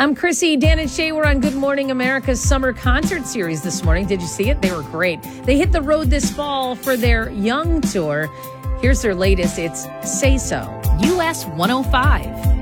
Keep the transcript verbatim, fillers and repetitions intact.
I'm Chrissy. Dan and Shay were on Good Morning America's summer concert series this morning. Did you see it? They were great. They hit the road this fall for their Young tour. Here's their latest. It's Say So. U S one oh five.